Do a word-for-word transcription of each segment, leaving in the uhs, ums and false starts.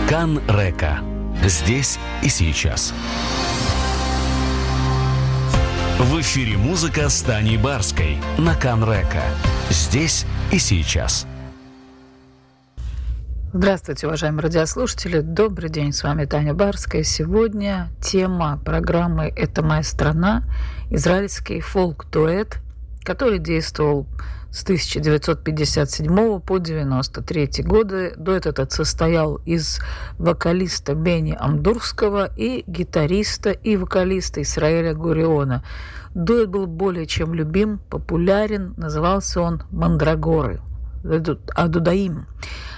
Кан Река. Здесь и сейчас. В эфире музыка с Таней Барской на Кан Река. Здесь и сейчас. Здравствуйте, уважаемые радиослушатели. Добрый день, с вами Таня Барская. Сегодня тема программы «Это моя страна» – израильский фолк-дуэт, который действовал с тысяча девятьсот пятьдесят седьмого по девяносто третий годы. Дуэт этот состоял из вокалиста Бени Амдурского и гитариста и вокалиста Исраэля Гуриона. Дуэт был более чем любим, популярен, назывался он «Мандрагоры», «Адудаим».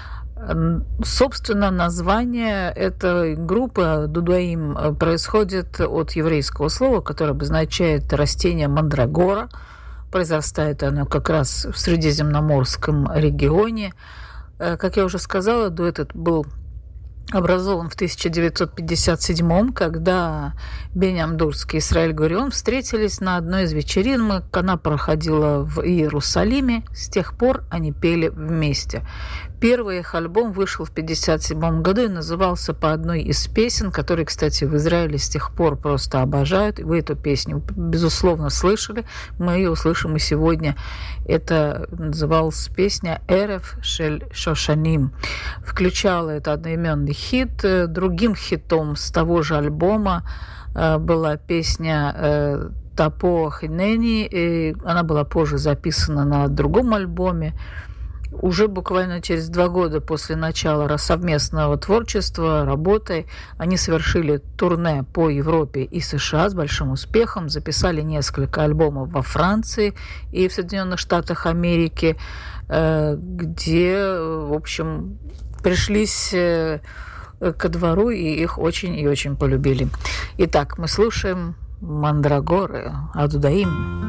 Собственно, название этой группы «Дудуаим» происходит от еврейского слова, которое обозначает растение мандрагора. Произрастает оно как раз в Средиземноморском регионе. Как я уже сказала, дуэт этот был образован в тысяча девятьсот пятьдесят седьмом, когда Бени Амдурский и Исраэль Гурион встретились на одной из вечеринок. Она проходила в Иерусалиме. С тех пор они пели вместе. Первый их альбом вышел в пятьдесят седьмом году и назывался по одной из песен, которые, кстати, в Израиле с тех пор просто обожают. Вы эту песню, безусловно, слышали. Мы ее услышим и сегодня. Это называлась песня «Эрев шель Шошаним». Включала это одноименный хит. Другим хитом с того же альбома была песня «Тапо Хинени». И она была позже записана на другом альбоме. Уже буквально через два года после начала совместного творчества, работы, они совершили турне по Европе и США с большим успехом, записали несколько альбомов во Франции и в Соединенных Штатах Америки, где, в общем, пришлись ко двору и их очень и очень полюбили. Итак, мы слушаем «Мандрагоры», «Адудаим».